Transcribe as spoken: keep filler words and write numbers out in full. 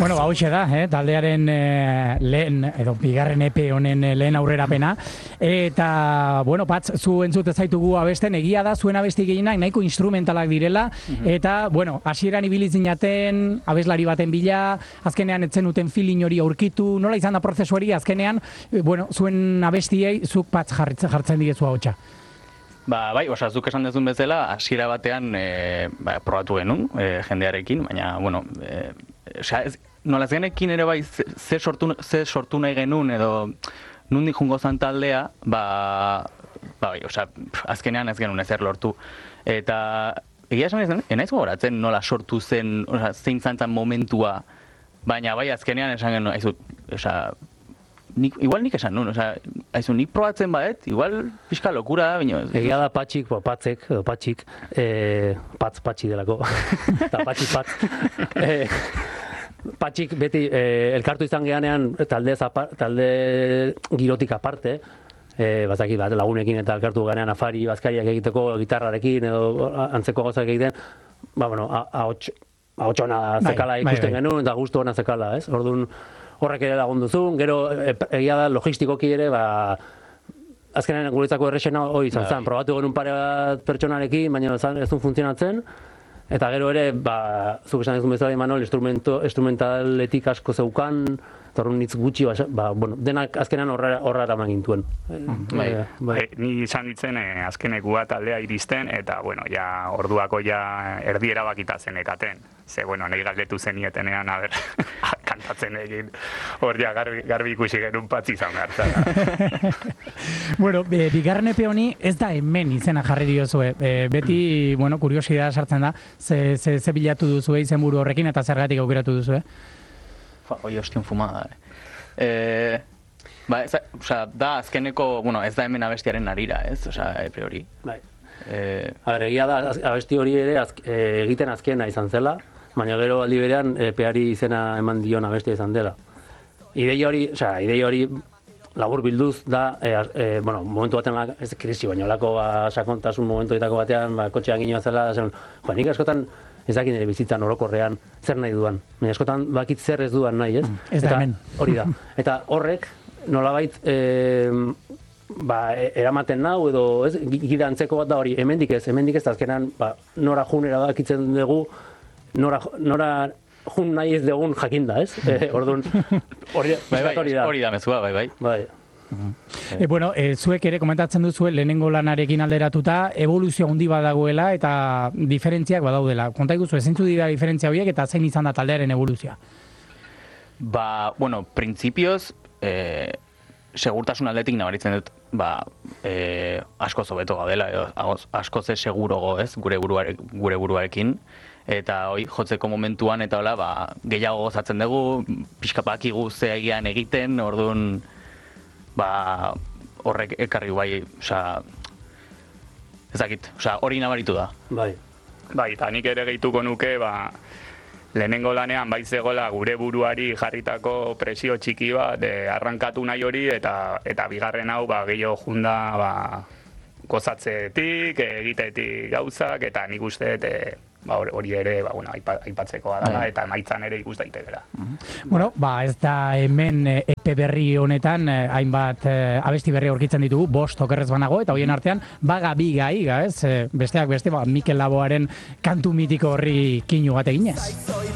Bueno, ba, hoxe da, eh? taldearen eh, lehen, edo bigarren epe honen eh, lehen aurrerapena. Eta, bueno, Patz, zu entzute zaitugu abesten, egia da, zuen abesti gehienak nahiko instrumentalak direla, mm-hmm. eta, bueno, hasieran ibilitzen jaten, abeslari baten bila, azkenean etzen uten feeling hori aurkitu, nola izan da prozesu hori, azkenean, eh, bueno, zuen abestiei, zuk Patz jartzen, jartzen digezu ahotsa. Ba, bai, oza, zuk esan dezun bezala, hasiera batean e, ba, probatu genuen e, jendearekin, baina, bueno, e, oza, ez, nola ez genekin ere bai ze, ze, sortu, ze sortu nahi genuen edo nundik jungo zan taldea, ba, ba bai, oza, azkenean ez genuen ezer lortu. Eta egia esan ezen, enaiz gogoratzen nola sortu zen, oza, zein zantzan momentua, baina bai azkenean esan genuen, aizut, oza, Nik, igual nik esan nun, oza, haizu, nik probatzen badet, igual pixka lokura da, baina... Egia da patxik, bo, patzek, edo patxik, e, patz patxi delako, eta patxik patz. E, patxik beti e, elkartu izan gehanean talde, zapar, talde girotik aparte, e, bazaki, bat, lagunekin eta elkartu gehanean afari, bazkariak egiteko gitarrarekin edo antzeko gauzak egiten, ba, bueno, ahotxona zekala ikusten genuen eta gustu hona zekala, ez? Orduan, horrek ere lagundu zuen, gero egia da logistikoki ere, ba, azkenean guretzako errexena hori izan zen, probatu genuen pare bat pertsonarekin, baina ez duen funtzionatzen, eta gero ere, ba, zuk esan duzun bezala, Imanol, instrumentaletik asko zeukan, eta horren nitz gutxi, ba, bueno, denak azkenean horra eraman gintuen. Bai, bai, ni izan ditzen eh, azkenekua taldea iristen, eta, bueno, ja, orduako ja erdi erabakita zenekaten. Ze, bueno, nahi galdetu zenietenean, a ber, kantatzen egin, hor ja, garbi, garbi ikusi genuen Patz izan behar. Bueno, e, bigarren epe honi ez da hemen izena jarri diozue. E, beti, bueno, kuriosidad sartzen da, ze, ze, ze bilatu duzue izenburu horrekin eta zergatik aukeratu duzue. Fa, oi, ostion fumada. Eh, ba, ez, oza, da azkeneko, bueno, ez da hemen abestiaren arira, ez? Oza, epe hori. Bai. Eh, A ber, egia da, abesti hori ere az, e, egiten azkena izan zela, baina gero aldi berean epeari izena eman dion abestia izan dela. Idei hori, osea, idei hori labur bilduz da, e, e, bueno, momentu batean, ez krisi, baina olako ba, sakontasun momentuetako batean, ba, kotxean ginoa zela, zen, ba, nik askotan ez dakit nire bizitzan orokorrean zer nahi duan. Baina askotan bakit zer ez duan nahi, ez? Ez da hemen. Hori da. Eta horrek, nolabait, e, ba, eramaten nau edo, ez, gida antzeko bat da hori, hemendik ez, hemendik ez, azkenan, ba, nora junera bakitzen dugu, nora, nora jun nahi ez dugun jakinda, ez? E, orduan, hori, bai, bai, hori da. hori da mezua, bai, bai. Bai. E, bueno, e, zuek ere komentatzen duzue lehenengo lanarekin alderatuta evoluzio handi badagoela eta diferentziak badaudela. Konta iguzu, ezintzu dira diferentzia horiek eta zein izan da taldearen evoluzioa? Ba, bueno, printzipioz, eh, segurtasun aldetik nabaritzen dut, ba, eh, asko zobeto gaudela, edo asko ze segurogo, ez, gure, buruare, gure buruarekin. Eta hoi, jotzeko momentuan eta hola, ba, gehiago gozatzen dugu, pixkapakigu ze egian egiten, orduan, ba, horrek ekarri bai, osea, ezakit, osea, hori nabaritu da. Bai. Bai, eta nik ere gehituko nuke, ba, lehenengo lanean bai zegoela gure buruari jarritako presio txiki bat, de arrankatu nahi hori, eta eta bigarren hau, ba, gehiago junda, ba, gozatzetik, egitetik gauzak, eta nik uste, eta ba, hori ere, ba, bueno, aipatzekoa dela, eta emaitzan ere ikus daitekela. Bueno, ba, ez da hemen epe berri honetan hainbat abesti berri aurkitzen ditugu, bost okerrez banago, eta horien artean baga bi gai, ez? Besteak beste, ba, Mikel Laboaren kantu mitiko horri kinu bat eginez.